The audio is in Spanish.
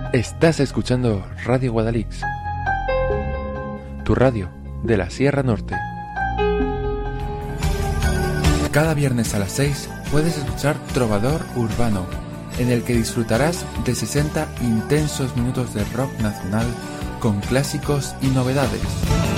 Estás escuchando Radio Guadalix, tu radio de la Sierra Norte. Cada viernes a las 6 puedes escuchar Trovador Urbano, en el que disfrutarás de 60 intensos minutos de rock nacional con clásicos y novedades.